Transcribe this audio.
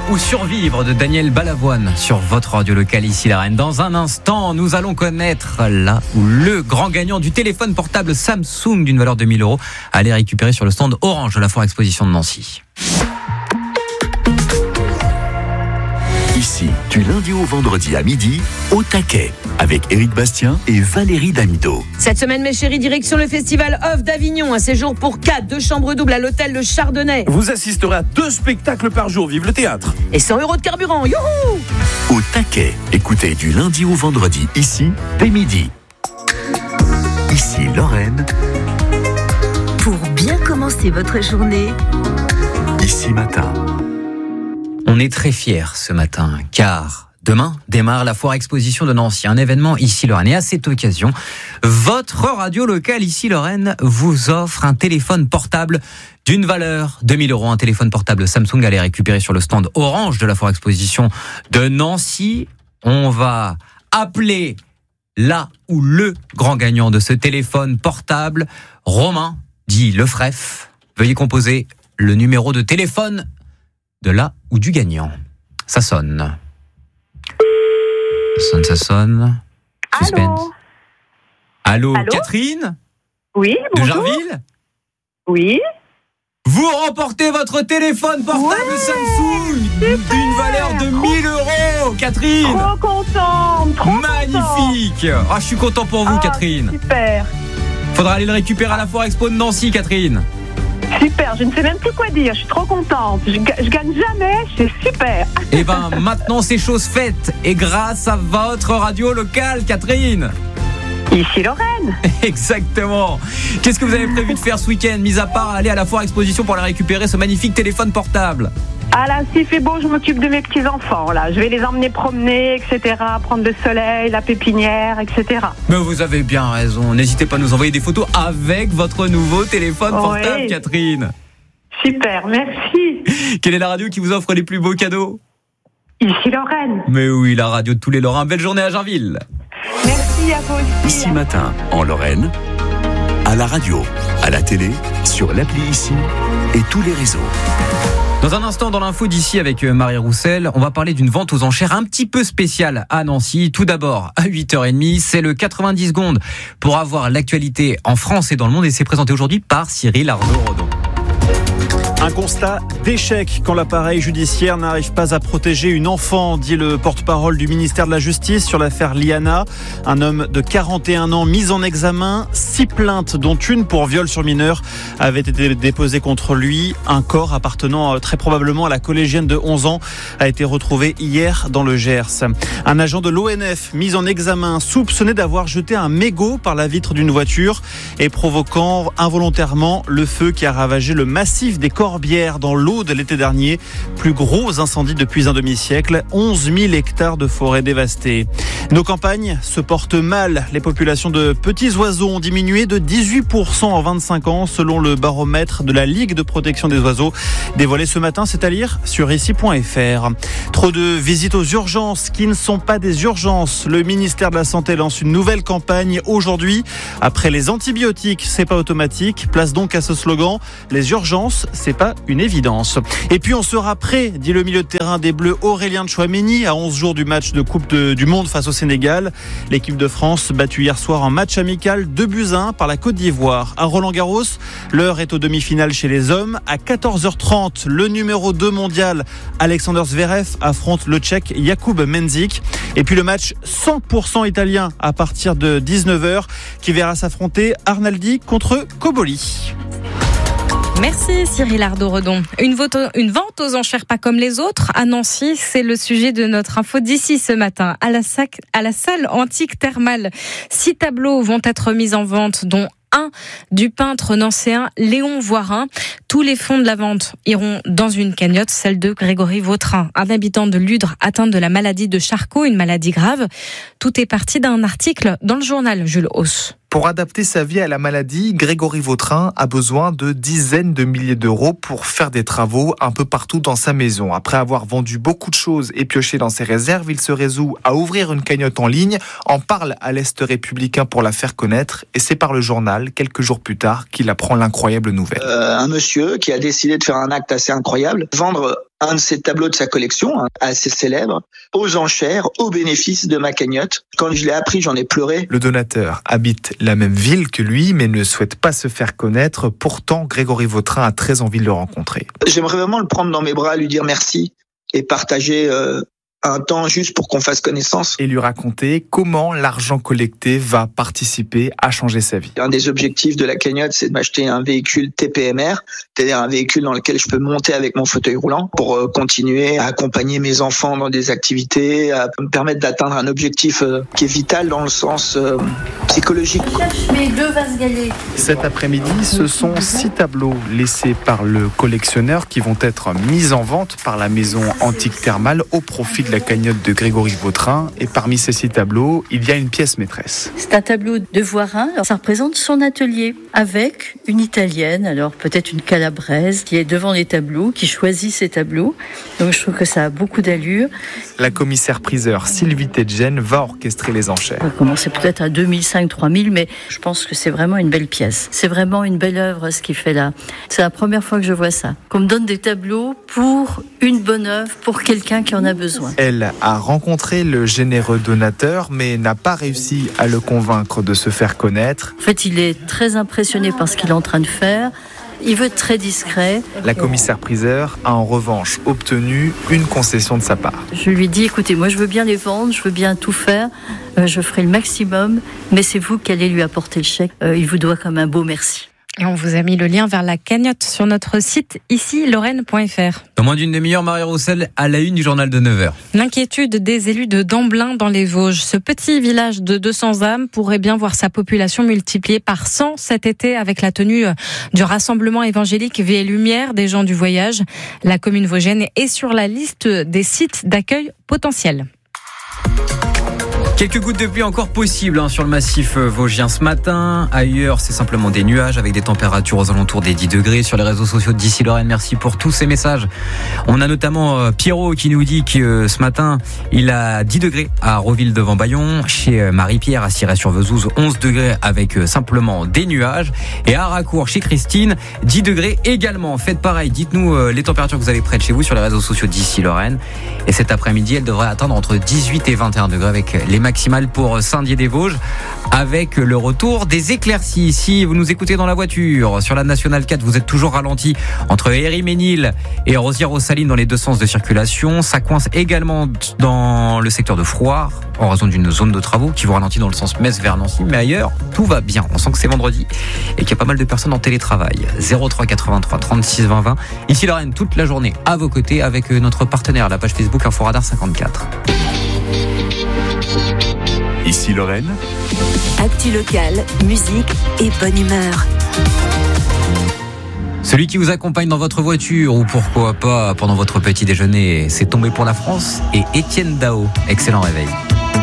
ou survivre de Daniel Balavoine sur votre radio locale ici la Reine. Dans un instant, nous allons connaître là où le grand gagnant du téléphone portable Samsung d'une valeur de 1 000 €. Allez récupérer sur le stand Orange de la Foire Exposition de Nancy. Ici, du lundi au vendredi à midi, au taquet, avec Éric Bastien et Valérie Damido. Cette semaine, mes chéris, direction le festival Off d'Avignon. Un séjour pour 4, 2 chambres doubles à l'hôtel Le Chardonnay. Vous assisterez à 2 spectacles par jour. Vive le théâtre. Et 100 € de carburant. Youhou! Au taquet, écoutez du lundi au vendredi, ici, dès midi. Ici, Lorraine. Pour bien commencer votre journée. Ici, matin. On est très fiers ce matin, car demain démarre la Foire Exposition de Nancy, un événement ici Lorraine. Et à cette occasion, votre radio locale ici Lorraine vous offre un téléphone portable d'une valeur de 1 000 €. Un téléphone portable Samsung à les récupérer sur le stand Orange de la Foire Exposition de Nancy. On va appeler là où le grand gagnant de ce téléphone portable, Romain, dit Lefref. Veuillez composer le numéro de téléphone de là ou du gagnant. Ça sonne. Ça sonne. Suspense. Allô, Catherine ? Oui, bonjour. bonjour. De Jarville ? Oui. Vous remportez votre téléphone portable Samsung d'une valeur de 1 000 €, Catherine. Trop contente. Magnifique. Ah, je suis content pour vous, Catherine. Super. Faudra aller le récupérer à la Foire Expo de Nancy, Catherine. Super, je ne sais même plus quoi dire, je suis trop contente. Je gagne jamais, c'est super. Et ben maintenant c'est chose faite, et grâce à votre radio locale, Catherine. Ici Lorraine. Exactement. Qu'est-ce que vous avez prévu de faire ce week-end, mis à part aller à la Foire Exposition pour aller récupérer ce magnifique téléphone portable? Ah là, s'il fait beau, je m'occupe de mes petits-enfants. Là, je vais les emmener promener, etc., prendre le soleil, la pépinière, etc. Mais vous avez bien raison. N'hésitez pas à nous envoyer des photos avec votre nouveau téléphone portable, Oui. Catherine. Super, merci. Quelle est la radio qui vous offre les plus beaux cadeaux? Ici Lorraine. Mais oui, la radio de tous les Lorrains. Belle journée à Jarville. Merci à vous aussi. Ici, matin, en Lorraine, à la radio, à la télé, sur l'appli Ici et tous les réseaux. Dans un instant, dans l'info d'ici avec Marie Roussel, on va parler d'une vente aux enchères un petit peu spéciale à Nancy. Tout d'abord, à 8h30, c'est le 90 secondes pour avoir l'actualité en France et dans le monde. Et c'est présenté aujourd'hui par Cyril Arnaud-Rodon. Un constat d'échec quand l'appareil judiciaire n'arrive pas à protéger une enfant, dit le porte-parole du ministère de la Justice sur l'affaire Liana. Un homme de 41 ans mis en examen, 6 plaintes dont une pour viol sur mineur avaient été déposées contre lui. Un corps appartenant très probablement à la collégienne de 11 ans a été retrouvé hier dans le Gers. Un agent de l'ONF mis en examen, soupçonné d'avoir jeté un mégot par la vitre d'une voiture et provoquant involontairement le feu qui a ravagé le massif des Corbières dans l'Aude l'été dernier. Plus gros incendie depuis un demi-siècle, 11 000 hectares de forêt dévastés. Nos campagnes se portent mal. Les populations de petits oiseaux ont diminué de 18% en 25 ans selon le baromètre de la Ligue de protection des oiseaux dévoilé ce matin, c'est à lire sur ici.fr. Trop de visites aux urgences qui ne sont pas des urgences. Le ministère de la Santé lance une nouvelle campagne aujourd'hui. Après les antibiotiques, c'est pas automatique. Place donc à ce slogan, les urgences, c'est pas une évidence. Et puis on sera prêt, dit le milieu de terrain des Bleus Aurélien Tchouaméni, à 11 jours du match de Coupe du Monde face au Sénégal. L'équipe de France battue hier soir en match amical 2-1 par la Côte d'Ivoire. À Roland-Garros, l'heure est aux demi-finales chez les hommes. À 14h30, le numéro 2 mondial Alexander Zverev affronte le Tchèque Jakub Mensik. Et puis le match 100% italien à partir de 19h qui verra s'affronter Arnaldi contre Cobolli. Merci Cyril Arnaud-Rodon. Une vente aux enchères pas comme les autres à Nancy, c'est le sujet de notre info d'ici ce matin. À la salle antique thermale, 6 tableaux vont être mis en vente, dont un du peintre nancéen Léon Voirin. Tous les fonds de la vente iront dans une cagnotte, celle de Grégory Vautrin, un habitant de Ludre atteint de la maladie de Charcot, une maladie grave. Tout est parti d'un article dans le journal Jules Hauss. Pour adapter sa vie à la maladie, Grégory Vautrin a besoin de dizaines de milliers d'euros pour faire des travaux un peu partout dans sa maison. Après avoir vendu beaucoup de choses et pioché dans ses réserves, il se résout à ouvrir une cagnotte en ligne, en parle à l'Est républicain pour la faire connaître, et c'est par le journal, quelques jours plus tard, qu'il apprend l'incroyable nouvelle. Un monsieur qui a décidé de faire un acte assez incroyable, vendre un de ces tableaux de sa collection, assez célèbre, aux enchères, au bénéfice de ma cagnotte. Quand je l'ai appris, j'en ai pleuré. Le donateur habite la même ville que lui, mais ne souhaite pas se faire connaître. Pourtant, Grégory Vautrin a très envie de le rencontrer. J'aimerais vraiment le prendre dans mes bras, lui dire merci et partager un temps juste pour qu'on fasse connaissance. Et lui raconter comment l'argent collecté va participer à changer sa vie. Un des objectifs de la cagnotte, c'est de m'acheter un véhicule TPMR, c'est-à-dire un véhicule dans lequel je peux monter avec mon fauteuil roulant pour continuer à accompagner mes enfants dans des activités, à me permettre d'atteindre un objectif qui est vital dans le sens psychologique. Je cherche mes 2 vases galets. Cet après-midi, ce sont 6 tableaux laissés par le collectionneur qui vont être mis en vente par la maison antique thermale au profit de la cagnotte de Grégory Vautrin. Et parmi ces 6 tableaux, il y a une pièce maîtresse. C'est un tableau de Voirin. Alors, ça représente son atelier avec une Italienne, alors peut-être une Calabraise, qui est devant les tableaux, qui choisit ses tableaux. Donc je trouve que ça a beaucoup d'allure. La commissaire-priseur Sylvie Tedgen va orchestrer les enchères. On va commencer peut-être à 2005, 3000, mais je pense que c'est vraiment une belle pièce. C'est vraiment une belle œuvre ce qu'il fait là. C'est la première fois que je vois ça. Qu'on me donne des tableaux pour une bonne œuvre, pour quelqu'un qui en a besoin. Elle a rencontré le généreux donateur, mais n'a pas réussi à le convaincre de se faire connaître. En fait, il est très impressionné par ce qu'il est en train de faire. Il veut être très discret. La commissaire-priseur a en revanche obtenu une concession de sa part. Je lui dis, écoutez, moi je veux bien les vendre, je veux bien tout faire, je ferai le maximum, mais c'est vous qui allez lui apporter le chèque. Il vous doit comme un beau merci. Et on vous a mis le lien vers la cagnotte sur notre site ici lorraine.fr. Dans moins d'une demi-heure, Marie Roussel à la une du journal de 9h. L'inquiétude des élus de Damblin dans les Vosges. Ce petit village de 200 âmes pourrait bien voir sa population multipliée par 100 cet été avec la tenue du rassemblement évangélique Vie et Lumière des gens du voyage. La commune vosgienne est sur la liste des sites d'accueil potentiels. Quelques gouttes de pluie encore possibles sur le massif vosgien ce matin. Ailleurs, c'est simplement des nuages avec des températures aux alentours des 10 degrés. Sur les réseaux sociaux d'Ici Lorraine, merci pour tous ces messages. On a notamment Pierrot qui nous dit que ce matin, il a 10 degrés à Roville-devant-Bayon. Chez Marie-Pierre à Cirey-sur-Vezouze, 11 degrés avec simplement des nuages. Et à Harracourt, chez Christine, 10 degrés également. Faites pareil, dites-nous les températures que vous avez près de chez vous sur les réseaux sociaux d'Ici Lorraine. Et cet après-midi, elle devrait atteindre entre 18 et 21 degrés avec les maximales pour Saint-Dié-des-Vosges avec le retour des éclaircies. Si vous nous écoutez dans la voiture, sur la Nationale 4, vous êtes toujours ralenti entre Héry-Ménil et Rosières-aux-Salines dans les deux sens de circulation. Ça coince également dans le secteur de Frouard en raison d'une zone de travaux qui vous ralentit dans le sens Metz vers Nancy. Mais ailleurs, tout va bien. On sent que c'est vendredi et qu'il y a pas mal de personnes en télétravail. 03 83 36 20 20. Ici Lorraine, toute la journée à vos côtés avec notre partenaire, la page Facebook Inforadar 54. Ici Lorraine. Actu locale, musique et bonne humeur. Celui qui vous accompagne dans votre voiture ou pourquoi pas pendant votre petit déjeuner, c'est Tombé pour la France et Étienne Dao. Excellent réveil.